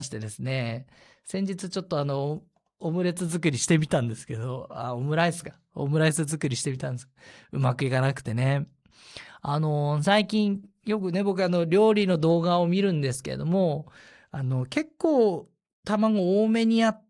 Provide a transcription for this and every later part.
してですね、先日ちょっとオムレツ作りしてみたんですけど、オムライス作りしてみたんです。うまくいかなくてね。最近よくね、僕料理の動画を見るんですけれども、結構卵多めにやって、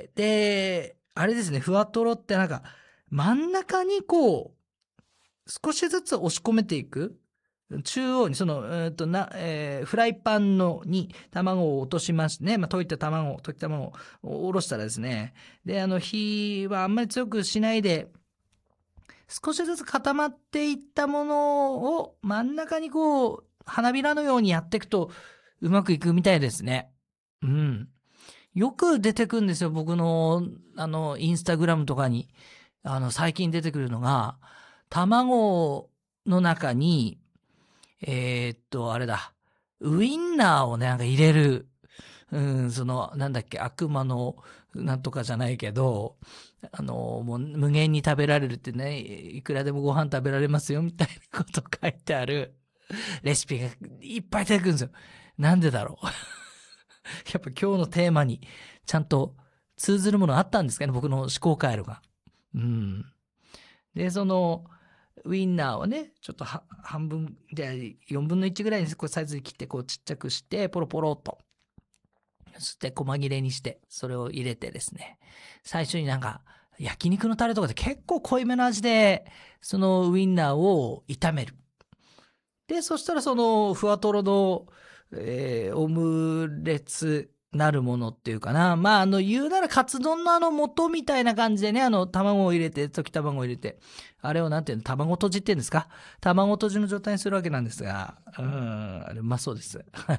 で、あれですね、ふわとろってなんか、真ん中にこう、少しずつ押し込めていく。中央に、フライパンに卵を落としましてね、溶いた卵をおろしたらですね、で、火はあんまり強くしないで、少しずつ固まっていったものを真ん中にこう、花びらのようにやっていくと、うまくいくみたいですね。うん。よく出てくるんですよ、僕の、インスタグラムとかに。最近出てくるのが、卵の中に、あれだ、ウインナーをね、なんか入れる。なんだっけ、悪魔のなんとかじゃないけど、もう無限に食べられるってね、いくらでもご飯食べられますよ、みたいなこと書いてあるレシピがいっぱい出てくるんですよ。なんでだろう。やっぱ今日のテーマにちゃんと通ずるものあったんですかね、僕の思考回路が。うん。で、ウインナーをね、ちょっと半分で4分の1ぐらいにこうサイズに切ってこうちっちゃくして、ポロポロっと。そして細切れにして、それを入れてですね、最初になんか、焼肉のタレとかで結構濃いめの味で、そのウインナーを炒める。で、そしたらそのふわとろの、オムレツなるものっていうかな。まあ、言うならカツ丼の素みたいな感じでね、卵を入れて、溶き卵を入れて、あれをなんていうの、卵とじっていうんですか？卵とじの状態にするわけなんですが、あれうまそうです。はい。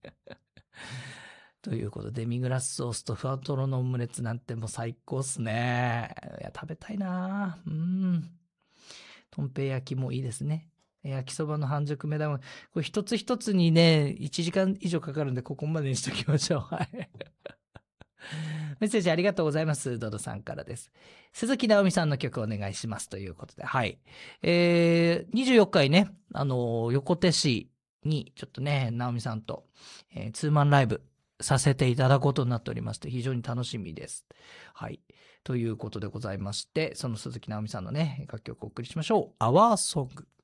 ということで、デミグラスソースとふわとろのオムレツなんてもう最高っすね。いや、食べたいな。とんぺい焼きもいいですね。焼きそばの半熟目玉。これ一つ一つにね、1時間以上かかるんで、ここまでにしときましょう。はい。メッセージありがとうございます。ドドさんからです。鈴木直美さんの曲お願いします。ということで、はい。24日にね、横手市にちょっとね、直美さんと、ツーマンライブさせていただくことになっておりまして、非常に楽しみです。はい。ということでございまして、その鈴木直美さんのね、楽曲をお送りしましょう。Our Song。